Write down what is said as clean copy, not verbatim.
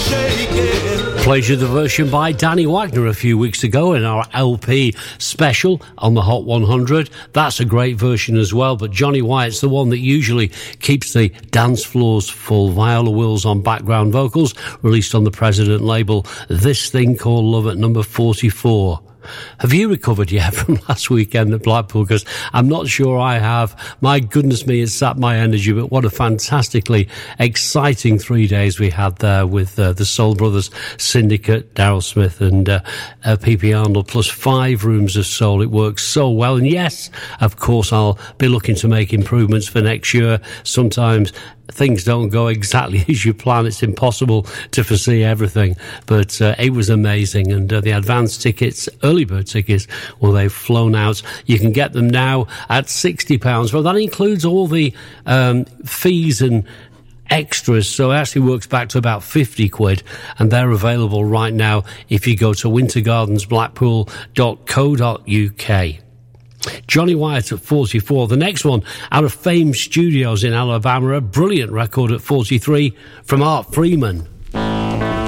Played you the version by Danny Wagner a few weeks ago in our LP special on the Hot 100. That's a great version as well, but Johnny Wyatt's the one that usually keeps the dance floors full. Viola Wills on background vocals, released on the President label. This Thing Called Love at number 44. Have you recovered yet from last weekend at Blackpool? Because I'm not sure I have. My goodness me, it sapped my energy, but what a fantastically exciting 3 days we had there with the Soul Brothers Syndicate, Daryl Smith and P.P. Arnold, plus 5 rooms of soul. It works so well. And yes, of course, I'll be looking to make improvements for next year. Sometimes things don't go exactly as you plan. It's impossible to foresee everything, but it was amazing. And the advance tickets, early bird tickets, well, they've flown out. You can get them now at £60. Well, that includes all the fees and extras, so it actually works back to about 50 quid, and they're available right now if you go to wintergardensblackpool.co.uk. Johnny Wyatt at 44. The next one, out of Fame Studios in Alabama, a brilliant record at 43 from Art Freeman.